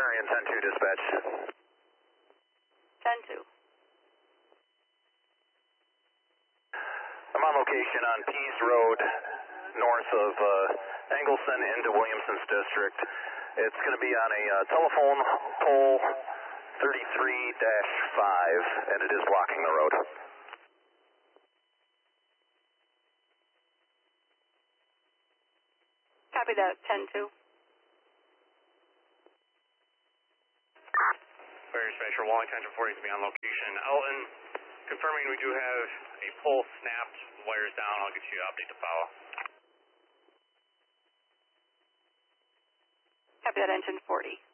Marion 10-2 dispatch. 10-2. I'm on location on Pease Road, north of Engelson into Williamson's district. It's going to be on a telephone pole 33-5, and it is blocking the road. Copy that, 10-2. Very special, Wallington 1040 to be on location. Elton, confirming we do have a pole snapped, wires down. I'll get you an update to follow. Copy that, engine 40.